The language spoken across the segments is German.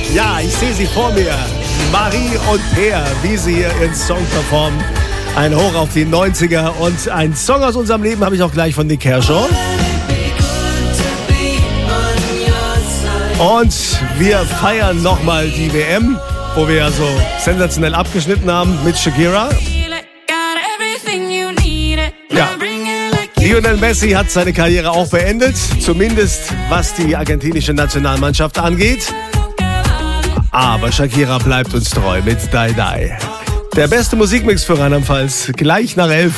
Ja, ich sehe sie vor mir. Marie und Peer, wie sie hier ihren Song performen. Ein Hoch auf die 90er und ein Song aus unserem Leben habe ich auch gleich von Nick Kershaw. Und wir feiern nochmal die WM, wo wir ja so sensationell abgeschnitten haben mit Shakira. Ja. Lionel Messi hat seine Karriere auch beendet, zumindest was die argentinische Nationalmannschaft angeht. Aber Shakira bleibt uns treu mit Die Die. Der beste Musikmix für Rheinland-Pfalz, gleich nach 11.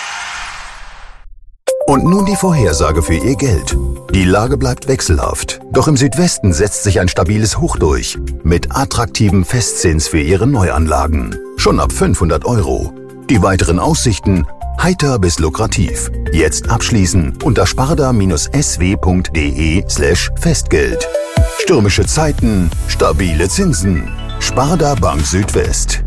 Und nun die Vorhersage für Ihr Geld. Die Lage bleibt wechselhaft. Doch im Südwesten setzt sich ein stabiles Hoch durch. Mit attraktivem Festzins für Ihre Neuanlagen. Schon ab 500 €. Die weiteren Aussichten: heiter bis lukrativ. Jetzt abschließen unter sparda-sw.de/Festgeld. Stürmische Zeiten, stabile Zinsen. Sparda Bank Südwest.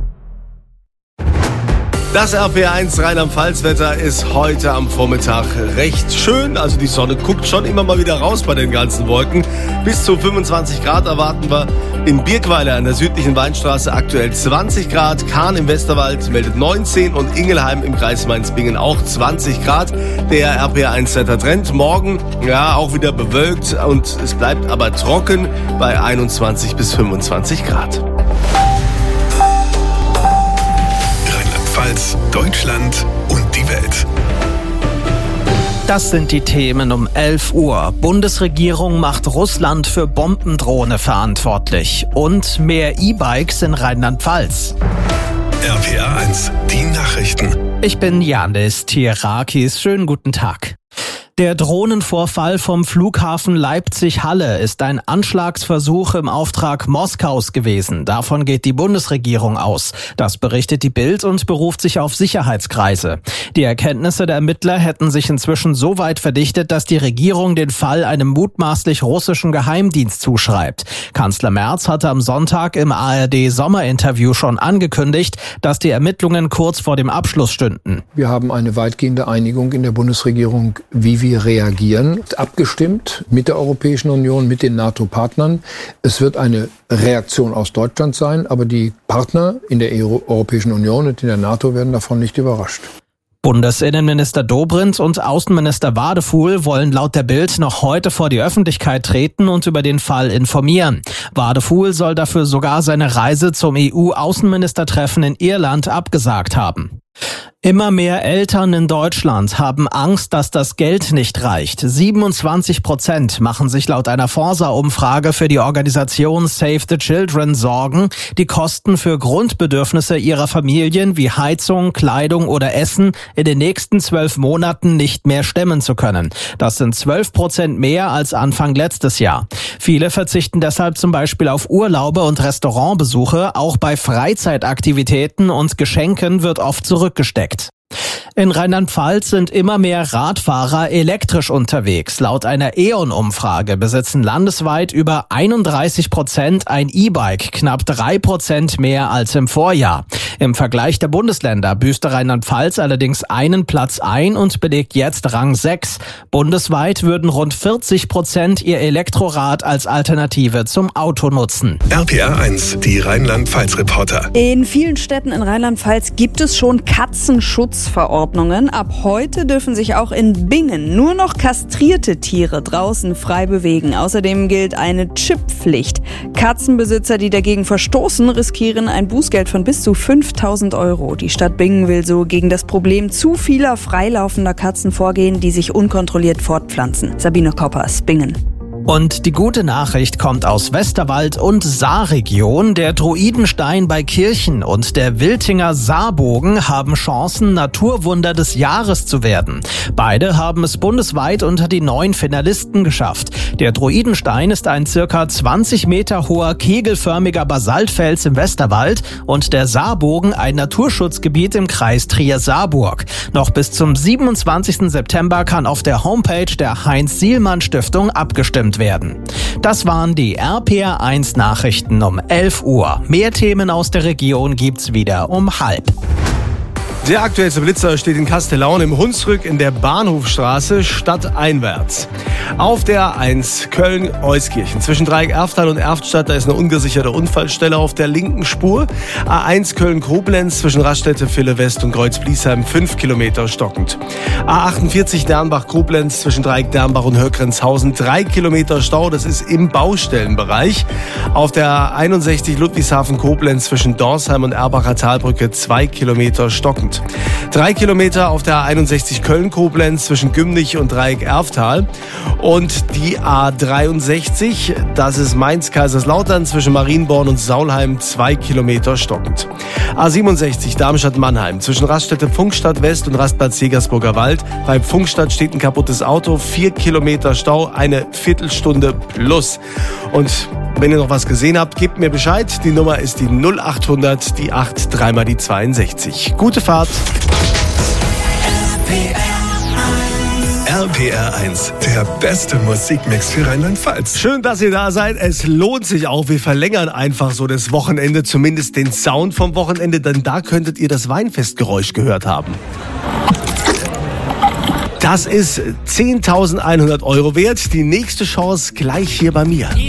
Das RPR1 Rheinland-Pfalz-Wetter ist heute am Vormittag recht schön. Also die Sonne guckt schon immer mal wieder raus bei den ganzen Wolken. Bis zu 25 Grad erwarten wir. In Birkweiler an der südlichen Weinstraße aktuell 20 Grad. Kahn im Westerwald meldet 19 und Ingelheim im Kreis Mainz-Bingen auch 20 Grad. Der RPR1-Wettertrend morgen ja auch wieder bewölkt und es bleibt aber trocken bei 21 bis 25 Grad. Deutschland und die Welt. Das sind die Themen um 11 Uhr. Bundesregierung macht Russland für Bombendrohne verantwortlich. Und mehr E-Bikes in Rheinland-Pfalz. RPR1, die Nachrichten. Ich bin Janis Tierakis. Schönen guten Tag. Der Drohnenvorfall vom Flughafen Leipzig-Halle ist ein Anschlagsversuch im Auftrag Moskaus gewesen. Davon geht die Bundesregierung aus. Das berichtet die Bild und beruft sich auf Sicherheitskreise. Die Erkenntnisse der Ermittler hätten sich inzwischen so weit verdichtet, dass die Regierung den Fall einem mutmaßlich russischen Geheimdienst zuschreibt. Kanzler Merz hatte am Sonntag im ARD-Sommerinterview schon angekündigt, dass die Ermittlungen kurz vor dem Abschluss stünden. Wir haben eine weitgehende Einigung in der Bundesregierung, wie wir reagieren, abgestimmt mit der Europäischen Union, mit den NATO-Partnern. Es wird eine Reaktion aus Deutschland sein, aber die Partner in der Europäischen Union und in der NATO werden davon nicht überrascht. Bundesinnenminister Dobrindt und Außenminister Wadefuhl wollen laut der Bild noch heute vor die Öffentlichkeit treten und über den Fall informieren. Wadefuhl soll dafür sogar seine Reise zum EU-Außenministertreffen in Irland abgesagt haben. Immer mehr Eltern in Deutschland haben Angst, dass das Geld nicht reicht. 27% machen sich laut einer Forsa-Umfrage für die Organisation Save the Children Sorgen, die Kosten für Grundbedürfnisse ihrer Familien wie Heizung, Kleidung oder Essen in den nächsten 12 Monaten nicht mehr stemmen zu können. Das sind 12% mehr als Anfang letztes Jahr. Viele verzichten deshalb zum Beispiel auf Urlaube und Restaurantbesuche. Auch bei Freizeitaktivitäten und Geschenken wird oft zurückgesteckt. In Rheinland-Pfalz sind immer mehr Radfahrer elektrisch unterwegs. Laut einer E.ON-Umfrage besitzen landesweit über 31% ein E-Bike, knapp 3% mehr als im Vorjahr. Im Vergleich der Bundesländer büßte Rheinland-Pfalz allerdings einen Platz ein und belegt jetzt Rang 6. Bundesweit würden rund 40% ihr Elektrorad als Alternative zum Auto nutzen. RPR1, die Rheinland-Pfalz-Reporter. In vielen Städten in Rheinland-Pfalz gibt es schon Katzenschutzverordnungen. Ab heute dürfen sich auch in Bingen nur noch kastrierte Tiere draußen frei bewegen. Außerdem gilt eine Chipppflicht. Katzenbesitzer, die dagegen verstoßen, riskieren ein Bußgeld von bis zu 5.000 €. Die Stadt Bingen will so gegen das Problem zu vieler freilaufender Katzen vorgehen, die sich unkontrolliert fortpflanzen. Sabine Koppers, Bingen. Und die gute Nachricht kommt aus Westerwald und Saarregion. Der Druidenstein bei Kirchen und der Wiltinger Saarbogen haben Chancen, Naturwunder des Jahres zu werden. Beide haben es bundesweit unter die 9 Finalisten geschafft. Der Druidenstein ist ein circa 20 Meter hoher kegelförmiger Basaltfels im Westerwald und der Saarbogen ein Naturschutzgebiet im Kreis Trier-Saarburg. Noch bis zum 27. September kann auf der Homepage der Heinz-Sielmann-Stiftung abgestimmt werden. Das waren die RPR1 Nachrichten um 11 Uhr. Mehr Themen aus der Region gibt's wieder um 12:30. Der aktuellste Blitzer steht in Castellaun im Hunsrück in der Bahnhofstraße stadteinwärts. Auf der A1 Köln-Euskirchen zwischen Dreieck Erftal und Erftstadt, da ist eine ungesicherte Unfallstelle auf der linken Spur. A1 Köln-Koblenz zwischen Raststätte, Ville West und Kreuz-Bliesheim 5 Kilometer stockend. A48 Dernbach-Koblenz zwischen Dreieck Dernbach und Höckrenzhausen 3 Kilometer Stau, das ist im Baustellenbereich. Auf der 61 Ludwigshafen-Koblenz zwischen Dorsheim und Erbacher Talbrücke 2 Kilometer stockend. 3 Kilometer auf der 61 Köln-Koblenz zwischen Gümnich und Dreieck Erftal. Und die A63, das ist Mainz-Kaiserslautern zwischen Marienborn und Saulheim 2 Kilometer stockend. A67 Darmstadt-Mannheim zwischen Raststätte Pfungstadt West und Rastplatz Jägersburger Wald. Bei Pfungstadt steht ein kaputtes Auto, 4 Kilometer Stau, eine Viertelstunde plus. Und wenn ihr noch was gesehen habt, gebt mir Bescheid. Die Nummer ist die 0800, die 8, 3 mal die 62. Gute Fahrt. RPR 1, der beste Musikmix für Rheinland-Pfalz. Schön, dass ihr da seid. Es lohnt sich auch. Wir verlängern einfach so das Wochenende, zumindest den Sound vom Wochenende, denn da könntet ihr das Weinfestgeräusch gehört haben. Das ist 10.100 € wert. Die nächste Chance gleich hier bei mir.